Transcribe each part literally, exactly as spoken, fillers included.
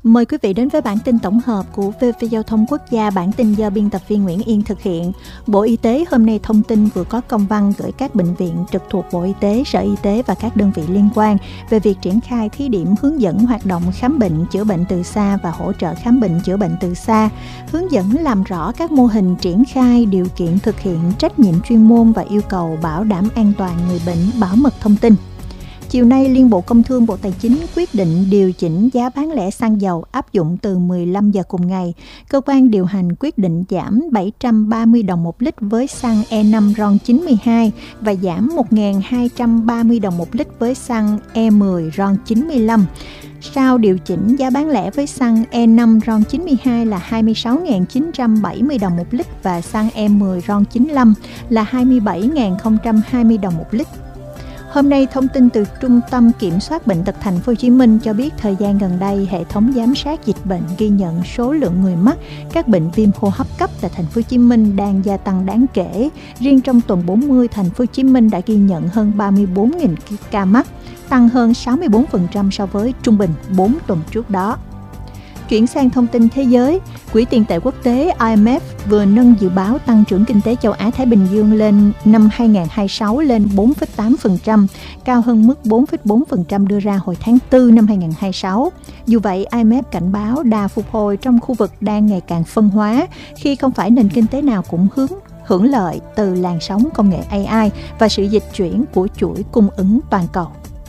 Mời quý vị đến với bản tin tổng hợp của vê vê Giao thông Quốc gia. Bản tin do biên tập viên Nguyễn Yên thực hiện. Bộ Y tế hôm nay thông tin vừa có công văn gửi các bệnh viện trực thuộc Bộ Y tế, Sở Y tế và các đơn vị liên quan về việc triển khai thí điểm hướng dẫn hoạt động khám bệnh chữa bệnh từ xa và hỗ trợ khám bệnh chữa bệnh từ xa, hướng dẫn làm rõ các mô hình triển khai, điều kiện thực hiện, trách nhiệm chuyên môn và yêu cầu bảo đảm an toàn người bệnh, bảo mật thông tin. Chiều nay, Liên Bộ Công Thương, Bộ Tài chính quyết định điều chỉnh giá bán lẻ xăng dầu áp dụng từ mười lăm giờ cùng ngày. Cơ quan điều hành quyết định giảm bảy trăm ba mươi đồng một lít với xăng E năm RON chín mươi hai và giảm một nghìn hai trăm ba mươi đồng một lít với xăng E mười RON chín mươi lăm. Sau điều chỉnh, giá bán lẻ với xăng E năm RON chín mươi hai là hai mươi sáu nghìn chín trăm bảy mươi đồng một lít và xăng E mười RON chín mươi lăm là hai mươi bảy nghìn không trăm hai mươi đồng một lít. Hôm nay, thông tin từ Trung tâm Kiểm soát Bệnh tật Thành phố Hồ Chí Minh cho biết thời gian gần đây, hệ thống giám sát dịch bệnh ghi nhận số lượng người mắc các bệnh viêm hô hấp cấp tại Thành phố Hồ Chí Minh đang gia tăng đáng kể. Riêng trong tuần bốn mươi, Thành phố Hồ Chí Minh đã ghi nhận hơn ba mươi bốn nghìn ca mắc, tăng hơn sáu mươi bốn phần trăm so với trung bình bốn tuần trước đó. Chuyển sang thông tin thế giới, Quỹ tiền tệ quốc tế I M F vừa nâng dự báo tăng trưởng kinh tế châu Á-Thái Bình Dương lên năm hai nghìn không trăm hai mươi sáu lên bốn phẩy tám phần trăm, cao hơn mức bốn phẩy bốn phần trăm đưa ra hồi tháng tư năm hai nghìn không trăm hai mươi sáu. Dù vậy, I M F cảnh báo đà phục hồi trong khu vực đang ngày càng phân hóa khi không phải nền kinh tế nào cũng hướng hưởng lợi từ làn sóng công nghệ A I và sự dịch chuyển của chuỗi cung ứng toàn cầu.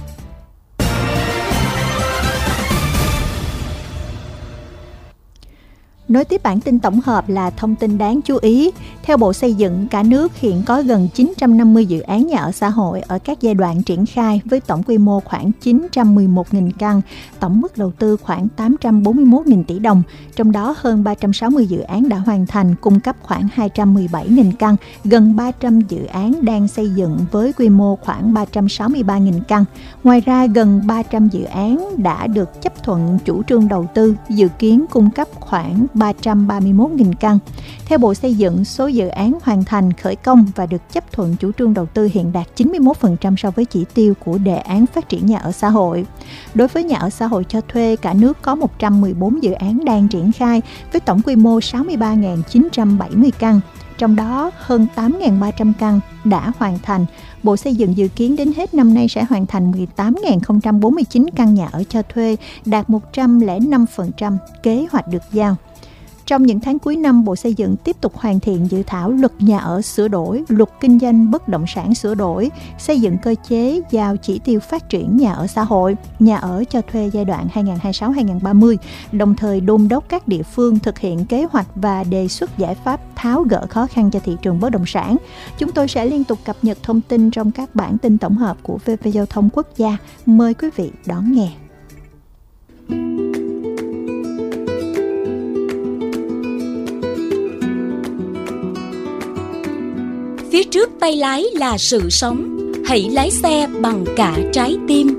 Nối tiếp bản tin tổng hợp là thông tin đáng chú ý. Theo Bộ Xây dựng, cả nước hiện có gần chín trăm năm mươi dự án nhà ở xã hội ở các giai đoạn triển khai với tổng quy mô khoảng chín trăm mười một nghìn căn, tổng mức đầu tư khoảng tám trăm bốn mươi mốt nghìn tỷ đồng. Trong đó hơn ba trăm sáu mươi dự án đã hoàn thành, cung cấp khoảng hai trăm mười bảy nghìn căn, gần ba trăm dự án đang xây dựng với quy mô khoảng ba trăm sáu mươi ba nghìn căn. Ngoài ra, gần ba trăm dự án đã được chấp thuận chủ trương đầu tư, dự kiến cung cấp khoảng ba trăm ba mươi mốt nghìn căn. Theo Bộ Xây dựng, số dự án hoàn thành, khởi công và được chấp thuận chủ trương đầu tư hiện đạt chín mươi mốt phần trăm so với chỉ tiêu của đề án phát triển nhà ở xã hội. Đối với nhà ở xã hội cho thuê, cả nước có một trăm mười bốn dự án đang triển khai với tổng quy mô sáu mươi ba nghìn chín trăm bảy mươi căn. Trong đó, hơn tám nghìn ba trăm căn đã hoàn thành. Bộ Xây dựng dự kiến đến hết năm nay sẽ hoàn thành mười tám nghìn không trăm bốn mươi chín căn nhà ở cho thuê, đạt một trăm lẻ năm phần trăm kế hoạch được giao. Trong những tháng cuối năm, Bộ Xây dựng tiếp tục hoàn thiện dự thảo luật nhà ở sửa đổi, luật kinh doanh bất động sản sửa đổi, xây dựng cơ chế giao chỉ tiêu phát triển nhà ở xã hội, nhà ở cho thuê giai đoạn hai nghìn không trăm hai mươi sáu đến hai nghìn không trăm ba mươi, đồng thời đôn đốc các địa phương thực hiện kế hoạch và đề xuất giải pháp tháo gỡ khó khăn cho thị trường bất động sản. Chúng tôi sẽ liên tục cập nhật thông tin trong các bản tin tổng hợp của vê vê Giao thông Quốc gia. Mời quý vị đón nghe. Phía trước tay lái là sự sống, hãy lái xe bằng cả trái tim.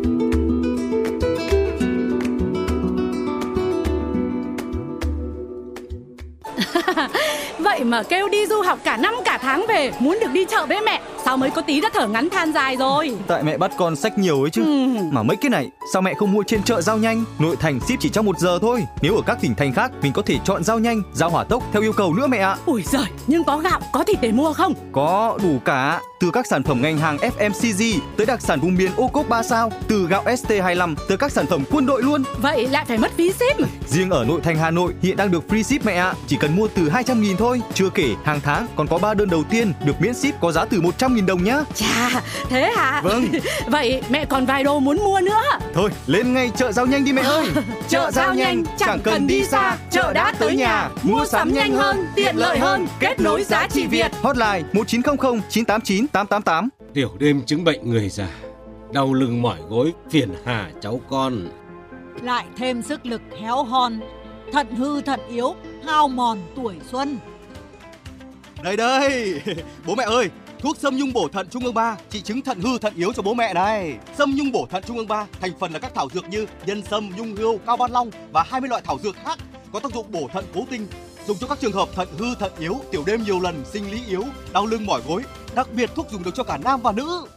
Vậy mà kêu đi du học cả năm cả tháng về, muốn được đi chợ với mẹ, sao mới có tí đã thở ngắn than dài rồi. Tại mẹ bắt con xách nhiều ấy chứ. ừ. Mà mấy cái này sao mẹ không mua trên chợ Giao Nhanh? Nội thành ship chỉ trong một giờ thôi. Nếu ở các tỉnh thành khác mình có thể chọn Giao Nhanh, Giao hỏa tốc theo yêu cầu nữa mẹ ạ. Ui giời, nhưng có gạo, có thịt để mua không? Có, đủ cả. Từ các sản phẩm ngành hàng ép em xê giê tới đặc sản vùng miền ô cốp ba sao, từ gạo ét tê hai lăm tới các sản phẩm quân đội luôn. Vậy lại phải mất phí ship. Riêng ở nội thành Hà Nội hiện đang được free ship mẹ ạ. Chỉ cần mua từ hai trăm nghìn thôi. Chưa kể hàng tháng còn có ba đơn đầu tiên được miễn ship có giá từ một trăm nghìn đồng nhá. Chà, thế hả? Vâng. Vậy mẹ còn vài đồ muốn mua nữa. Thôi, lên ngay chợ Giao Nhanh đi mẹ ơi. Chợ Giao Nhanh, chẳng cần đi xa, chợ đã tới nhà. Mua sắm nhanh hơn, tiện lợi hơn, kết nối giá trị Việt. Hotline một chín không không chín tám chín tám tám tám. Tiểu đêm chứng bệnh người già, đau lưng mỏi gối, phiền hà cháu con. Lại thêm sức lực héo hon, thận hư thận yếu, hao mòn tuổi xuân. Đây đây, bố mẹ ơi, thuốc Sâm Nhung bổ thận Trung ương ba trị chứng thận hư thận yếu cho bố mẹ này. Sâm Nhung bổ thận Trung ương ba thành phần là các thảo dược như nhân sâm, nhung hươu, cao ban long và hai mươi loại thảo dược khác có tác dụng bổ thận cố tinh, dùng cho các trường hợp thận hư thận yếu, tiểu đêm nhiều lần, sinh lý yếu, đau lưng mỏi gối. Đặc biệt thuốc dùng được cho cả nam và nữ.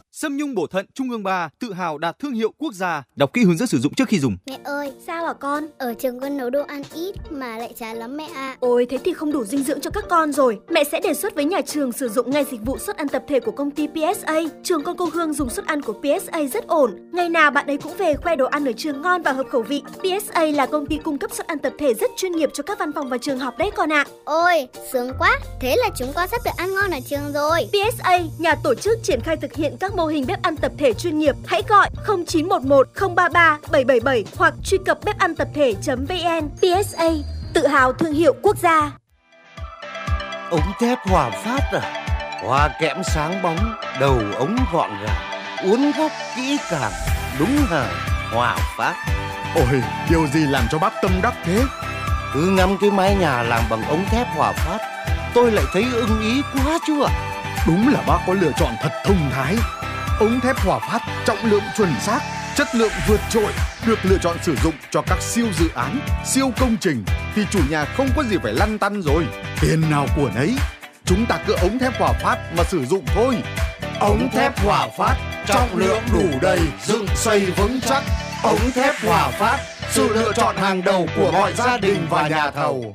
Sâm nhung bổ thận Trung ương ba, tự hào đạt thương hiệu quốc gia. Đọc kỹ hướng dẫn sử dụng trước khi dùng. Mẹ ơi, sao hả con? Ở trường con nấu đồ ăn ít mà lại chán lắm mẹ ạ. À. Ôi, thế thì không đủ dinh dưỡng cho các con rồi. Mẹ sẽ đề xuất với nhà trường sử dụng ngay dịch vụ suất ăn tập thể của công ty pê ét a. Trường con cô Hương dùng suất ăn của pê ét a rất ổn. Ngày nào bạn ấy cũng về khoe đồ ăn ở trường ngon và hợp khẩu vị. pê ét a là công ty cung cấp suất ăn tập thể rất chuyên nghiệp cho các văn phòng và trường học đấy con ạ. À. Ôi, sướng quá. Thế là chúng con sắp được ăn ngon ở trường rồi. pê ét a, nhà tổ chức triển khai thực hiện các mô hình bếp ăn tập thể chuyên nghiệp. Hãy gọi không chín một một không ba ba bảy bảy bảy hoặc truy cập bếp ăn tập thể chấm vn. pê ét a, tự hào thương hiệu quốc gia. Ống thép Hòa Phát à? Hoa kẽm sáng bóng, đầu ống gọn gàng, uốn góc kỹ càng, đúng hẳn Hòa Phát. Ôi, điều gì làm cho bác tâm đắc thế? Cứ ngắm cái mái nhà làm bằng ống thép Hòa Phát, tôi lại thấy ưng ý quá chứ ạ. Đúng là bác có lựa chọn thật thông thái. Ống thép Hòa Phát trọng lượng chuẩn xác, chất lượng vượt trội, được lựa chọn sử dụng cho các siêu dự án, siêu công trình thì chủ nhà không có gì phải lăn tăn rồi. Tiền nào của nấy, chúng ta cứ ống thép Hòa Phát mà sử dụng thôi. Ống thép Hòa Phát, trọng lượng đủ đầy, dựng xây vững chắc. Ống thép Hòa Phát, sự lựa chọn hàng đầu của mọi gia đình và nhà thầu.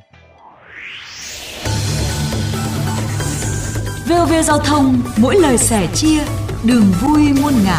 vê o vê Giao thông, mỗi lời sẻ chia, đường vui muôn ngả.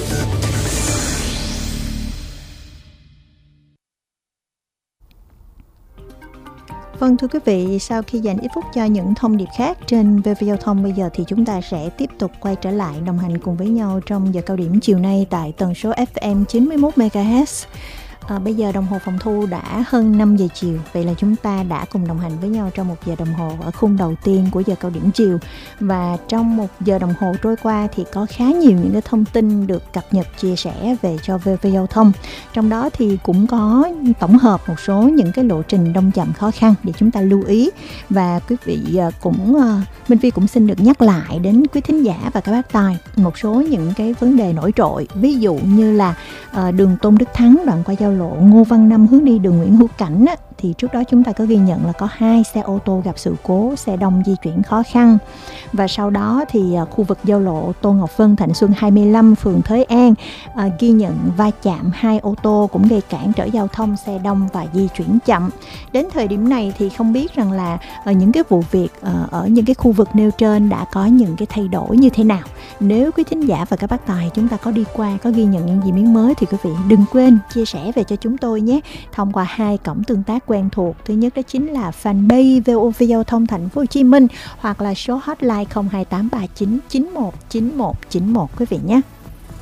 Vâng, thưa quý vị, sau khi dành ít phút cho những thông điệp khác trên vê vê Giao thông, bây giờ thì chúng ta sẽ tiếp tục quay trở lại đồng hành cùng với nhau trong giờ cao điểm chiều nay tại tần số ép em chín mươi mốt mê ga héc. À, bây giờ đồng hồ phòng thu đã hơn năm giờ chiều. Vậy là chúng ta đã cùng đồng hành với nhau trong một giờ đồng hồ ở khung đầu tiên của giờ cao điểm chiều. Và trong một giờ đồng hồ trôi qua thì có khá nhiều những cái thông tin được cập nhật chia sẻ về cho vê vê Giao thông. Trong đó thì cũng có tổng hợp một số những cái lộ trình đông chậm khó khăn để chúng ta lưu ý. Và quý vị cũng, Minh Phi cũng xin được nhắc lại đến quý thính giả và các bác tài một số những cái vấn đề nổi trội. Ví dụ như là uh, đường Tôn Đức Thắng đoạn qua giao lộ Ngô Văn Năm hướng đi đường Nguyễn Hữu Cảnh á, thì trước đó chúng ta có ghi nhận là có hai xe ô tô gặp sự cố, xe đông di chuyển khó khăn. Và sau đó thì uh, khu vực giao lộ Tô Ngọc Vân Thạnh Xuân hai mươi lăm phường Thới An uh, ghi nhận va chạm hai ô tô cũng gây cản trở giao thông, xe đông và di chuyển chậm. Đến thời điểm này thì không biết rằng là uh, những cái vụ việc uh, ở những cái khu vực nêu trên đã có những cái thay đổi như thế nào. Nếu quý thính giả và các bác tài chúng ta có đi qua, có ghi nhận những gì biến mới thì quý vị đừng quên chia sẻ về cho chúng tôi nhé, thông qua hai cổng tương tác quen thuộc. Thứ nhất đó chính là fanpage vê o vê Giao thông Thành phố Hồ Chí Minh hoặc là số hotline không hai tám ba chín chín một chín một chín một quý vị nhé.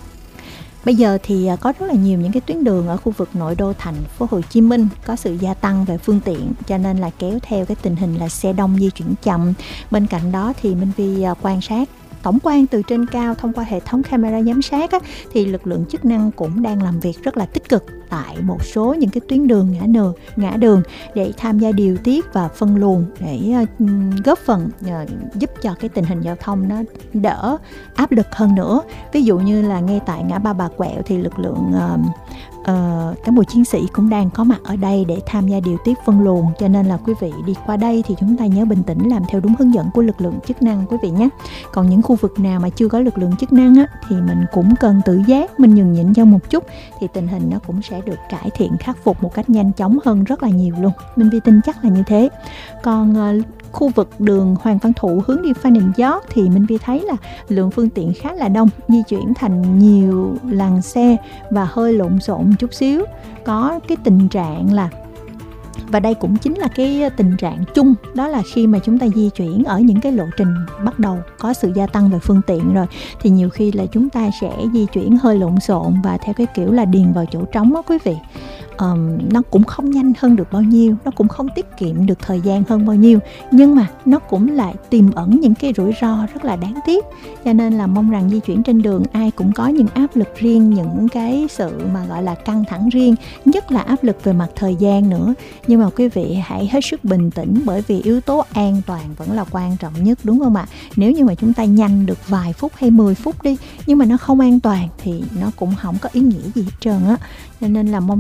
Bây giờ thì có rất là nhiều những cái tuyến đường ở khu vực nội đô thành phố Hồ Chí Minh có sự gia tăng về phương tiện, cho nên là kéo theo cái tình hình là xe đông di chuyển chậm. Bên cạnh đó thì Minh Phi quan sát tổng quan từ trên cao thông qua hệ thống camera giám sát á, thì lực lượng chức năng cũng đang làm việc rất là tích cực tại một số những cái tuyến đường ngã đường, ngã đường để tham gia điều tiết và phân luồng để uh, góp phần uh, giúp cho cái tình hình giao thông nó đỡ áp lực hơn nữa. Ví dụ như là ngay tại ngã ba Bà Quẹo thì lực lượng uh, uh, cán bộ chiến sĩ cũng đang có mặt ở đây để tham gia điều tiết phân luồng, cho nên là quý vị đi qua đây thì chúng ta nhớ bình tĩnh làm theo đúng hướng dẫn của lực lượng chức năng quý vị nhé. Còn những khu vực nào mà chưa có lực lượng chức năng á, thì mình cũng cần tự giác, mình nhường nhịn cho một chút thì tình hình nó cũng sẽ được cải thiện, khắc phục một cách nhanh chóng hơn rất là nhiều luôn. Minh Vi tin chắc là như thế. Còn uh, khu vực đường Hoàng Văn Thụ hướng đi Phan Đình Giót thì Minh Vi thấy là lượng phương tiện khá là đông, di chuyển thành nhiều làn xe và hơi lộn xộn chút xíu. Có cái tình trạng là, và đây cũng chính là cái tình trạng chung, đó là khi mà chúng ta di chuyển ở những cái lộ trình bắt đầu có sự gia tăng về phương tiện rồi thì nhiều khi là chúng ta sẽ di chuyển hơi lộn xộn và theo cái kiểu là điền vào chỗ trống đó quý vị. Um, nó cũng không nhanh hơn được bao nhiêu, nó cũng không tiết kiệm được thời gian hơn bao nhiêu, nhưng mà nó cũng lại tiềm ẩn những cái rủi ro rất là đáng tiếc. Cho nên là mong rằng di chuyển trên đường ai cũng có những áp lực riêng, những cái sự mà gọi là căng thẳng riêng, nhất là áp lực về mặt thời gian nữa. Nhưng mà quý vị hãy hết sức bình tĩnh, bởi vì yếu tố an toàn vẫn là quan trọng nhất, đúng không ạ? Nếu như mà chúng ta nhanh được vài phút hay mười phút đi, nhưng mà nó không an toàn thì nó cũng không có ý nghĩa gì hết trơn á. Cho nên là mong rằng chúng ta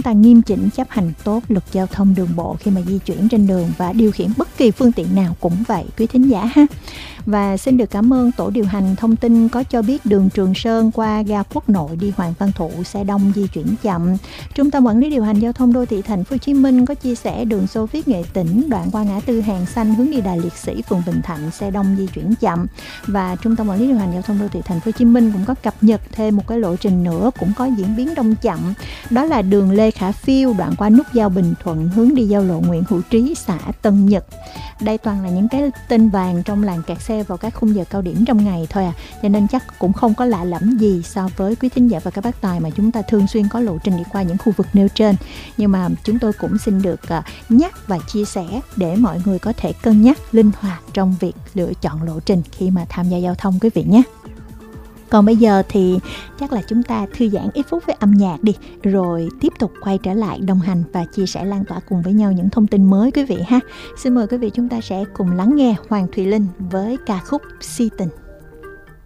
ta nghiêm chỉnh chấp hành tốt luật giao thông đường bộ khi mà di chuyển trên đường và điều khiển bất kỳ phương tiện nào cũng vậy quý thính giả ha. Và xin được cảm ơn tổ điều hành thông tin có cho biết đường Trường Sơn qua ga Quốc Nội đi Hoàng Văn Thụ xe đông di chuyển chậm. Trung tâm quản lý điều hành giao thông đô thị Thành phố Hồ Chí Minh có chia sẻ đường Xô Viết Nghệ Tĩnh đoạn qua ngã tư Hàng Xanh hướng đi Đài Liệt Sĩ phường Bình Thạnh xe đông di chuyển chậm. Và Trung tâm quản lý điều hành giao thông đô thị Thành phố Hồ Chí Minh cũng có cập nhật thêm một cái lộ trình nữa cũng có diễn biến đông chậm. Đó là đường Lê Khả Phiêu đoạn qua nút giao Bình Thuận hướng đi giao lộ Nguyễn Hữu Trí xã Tân Nhật. Đây toàn là những cái tên vàng trong làng kẹt xe vào các khung giờ cao điểm trong ngày thôi à, cho nên chắc cũng không có lạ lẫm gì so với quý thính giả và các bác tài mà chúng ta thường xuyên có lộ trình đi qua những khu vực nêu trên. Nhưng mà chúng tôi cũng xin được uh, nhắc và chia sẻ để mọi người có thể cân nhắc linh hoạt trong việc lựa chọn lộ trình khi mà tham gia giao thông quý vị nhé. Còn bây giờ thì chắc là chúng ta thư giãn ít phút với âm nhạc đi, rồi tiếp tục quay trở lại đồng hành và chia sẻ lan tỏa cùng với nhau những thông tin mới quý vị ha. Xin mời quý vị chúng ta sẽ cùng lắng nghe Hoàng Thùy Linh với ca khúc Si Tình.